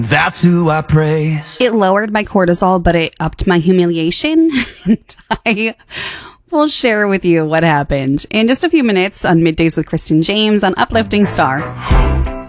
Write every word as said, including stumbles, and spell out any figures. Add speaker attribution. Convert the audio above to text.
Speaker 1: That's who I praise.
Speaker 2: It lowered my cortisol, but it upped my humiliation. And I will share with you what happened in just a few minutes on Middays with Kristen James on Uplifting Star.